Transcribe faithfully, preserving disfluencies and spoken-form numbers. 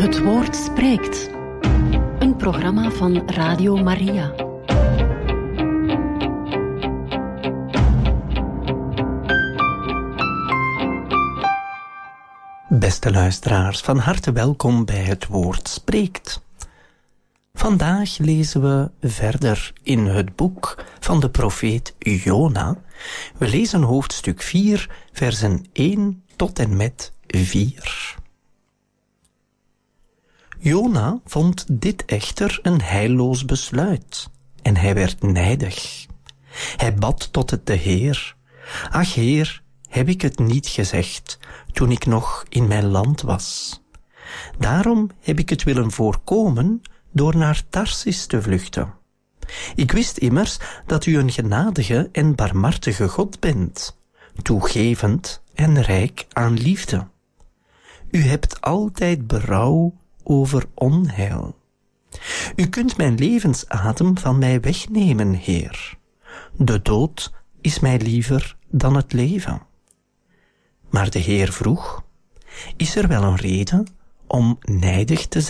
Het woord spreekt. Een programma van Radio Maria. Beste luisteraars, van harte welkom bij Het Woord Spreekt. Vandaag lezen we verder in het boek van de profeet Jona. We lezen hoofdstuk vier, versen één tot en met vier. Jona vond dit echter een heilloos besluit en hij werd nijdig. Hij bad tot het de Heer: Ach Heer, heb ik het niet gezegd toen ik nog in mijn land was? Daarom heb ik het willen voorkomen door naar Tarsis te vluchten. Ik wist immers dat u een genadige en barmhartige God bent, toegevend en rijk aan liefde. U hebt altijd berouw over onheil. U kunt mijn levensadem van mij wegnemen, Heer. De dood is mij liever dan het leven. Maar de Heer vroeg: Is er wel een reden om nijdig te zijn?